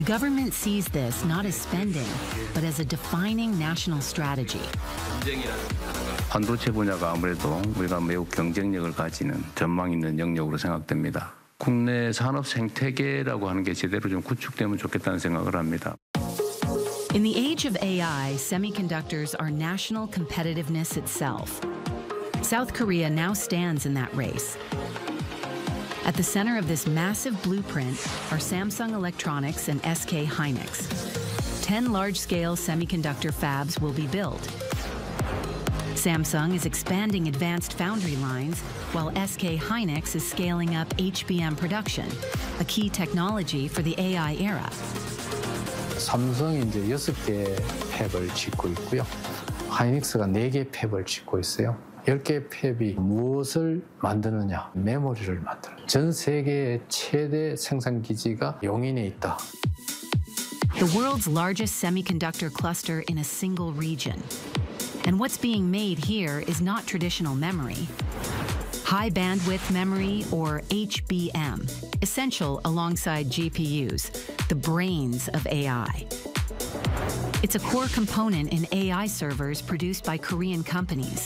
Government sees this not as spending, but as a defining national strategy. 반도체 분야가 아무래도 우리가 매우 경쟁력을 가지는 전망 있는 영역으로 생각됩니다. 국내 산업 생태계라고 하는 게 제대로 좀 구축되면 좋겠다는 생각을 합니다. In the age of AI, semiconductors are national competitiveness itself. South Korea now stands in that race. At the center of this massive blueprint are Samsung Electronics and SK Hynix. 10 large-scale semiconductor fabs will be built. Samsung is expanding advanced foundry lines, while SK Hynix is scaling up HBM production, a key technology for the AI era. 삼성이 이제 6개 팹을 짓고 있고요. 하이닉스가 4개 팹을 짓고 있어요. 10개 팹이 무엇을 만드느냐? 메모리를 만드는. 전 세계의 최대 생산 기지가 용인에 있다. The world's largest semiconductor cluster in a single region. And what's being made here is not traditional memory. High bandwidth memory, or HBM, essential alongside GPUs, the brains of AI. It's a core component in AI servers produced by Korean companies.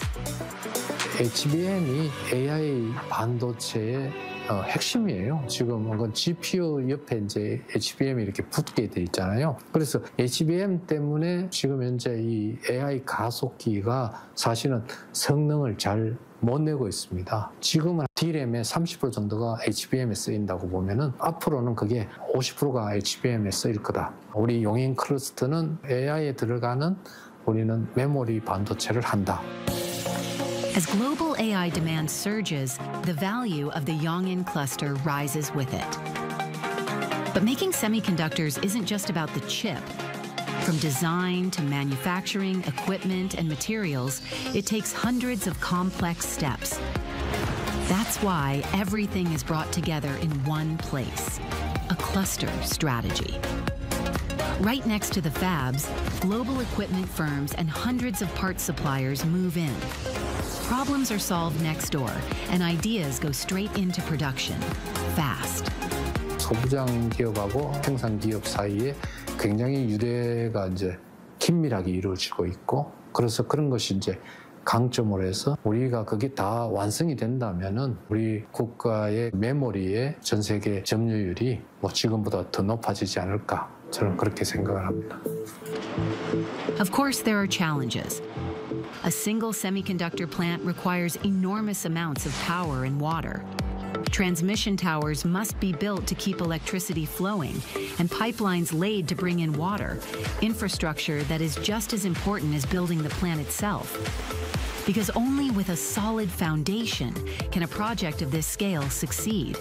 HBM이 AI 반도체의 핵심이에요. 지금 GPU 옆에 이제 HBM이 이렇게 붙게 돼 있잖아요. 그래서 HBM 때문에 지금 현재 이 AI 가속기가 사실은 성능을 잘 못 내고 있습니다. 지금은 D램의 30% 정도가 HBM에 쓰인다고 보면은 앞으로는 그게 50%가 HBM에 쓰일 거다. 우리 용인 클러스터는 AI에 들어가는 우리는 메모리 반도체를 한다. As global AI demand surges, the value of the Yongin cluster rises with it. But making semiconductors isn't just about the chip. From design to manufacturing, equipment, and materials, it takes hundreds of complex steps. That's why everything is brought together in one place, a cluster strategy. Right next to the fabs, global equipment firms and hundreds of parts suppliers move in. Problems are solved next door, and ideas go straight into production, fast. 소부장 기업하고 생산 기업 사이에 굉장히 유대가 이제 긴밀하게 이루어지고 있고, 그래서 그런 것이 이제 강점으로 해서 우리가 그게 다 완성이 된다면은 우리 국가의 메모리의 전 세계 점유율이 뭐 지금보다 더 높아지지 않을까, 저는 그렇게 생각을 합니다. Of course, there are challenges. A single semiconductor plant requires enormous amounts of power and water. Transmission towers must be built to keep electricity flowing, and pipelines laid to bring in water, infrastructure that is just as important as building the plant itself. Because only with a solid foundation can a project of this scale succeed.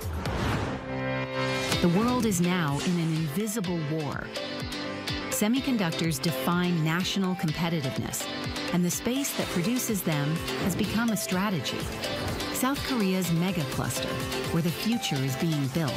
The world is now in an invisible war. Semiconductors define national competitiveness, and the space that produces them has become a strategy. South Korea's mega cluster, where the future is being built.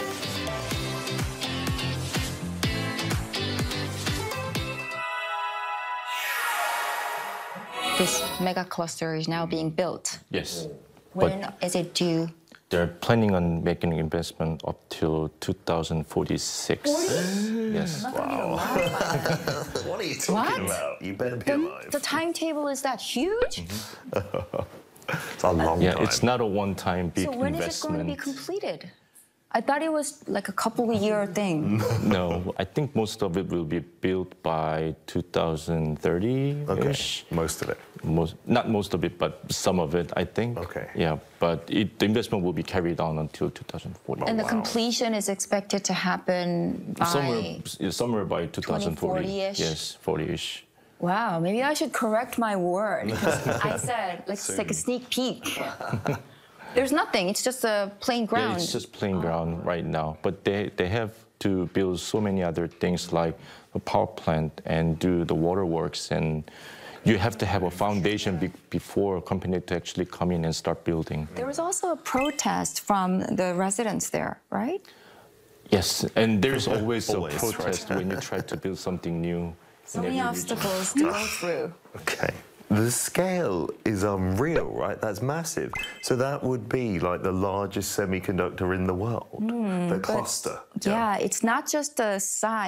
This mega cluster is now being built. Yes. When is it due? They're planning on making an investment up till 2046. Yes. Wow. What are you talking about? You better be alive. The timetable is that huge? It's a long time. It's not a one-time big So when investment. is it going to be completed? I thought it was like a couple of year thing. No, I think most of it will be built by 2030-ish. Okay, most of it. Not most of it, but some of it, I think. Okay. Yeah, but the investment will be carried on until 2040. And the completion is expected to happen by... Somewhere by 2040. 2040-ish? Yes, 40-ish. Wow, maybe I should correct my word. Because I said, let's take a sneak peek. There's nothing, it's just a plain ground. Yeah, it's just plain ground right now. But they have to build so many other things like a power plant and do the waterworks, and you have to have a foundation before a company to actually come in and start building. There was also a protest from the residents there, right? Yes, and there's always a Always, protest right. when you try to build something new. So many obstacles to go through. Okay. The scale is unreal, right? That's massive. So that would be like the largest semiconductor in the world, the cluster. Yeah, it's not just the size.